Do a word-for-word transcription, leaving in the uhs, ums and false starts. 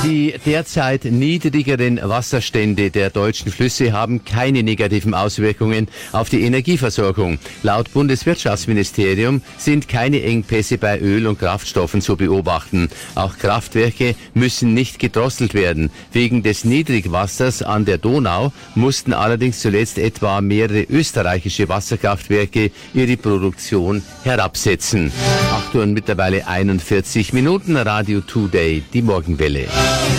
Die derzeit niedrigeren Wasserstände der deutschen Flüsse haben keine negativen Auswirkungen auf die Energieversorgung. Laut Bundeswirtschaftsministerium sind keine Engpässe bei Öl und Kraftstoffen zu beobachten. Auch Kraftwerke müssen nicht gedrosselt werden. Wegen des Niedrigwassers an der Donau mussten allerdings zuletzt etwa mehrere österreichische Wasserkraftwerke ihre Produktion herabsetzen. acht Uhr und mittlerweile einundvierzig Minuten, Radio Today, die Morgenwelle.